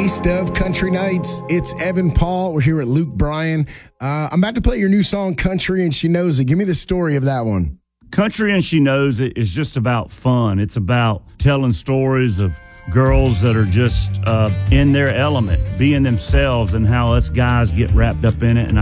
Taste of Country Nights. It's Evan Paul. We're here at Luke Bryan. I'm about to play your new song, Country and She Knows It. Give me the story of that one. Country and She Knows It is just about fun. It's about telling stories of girls that are just in their element, being themselves, and how us guys get wrapped up in it. And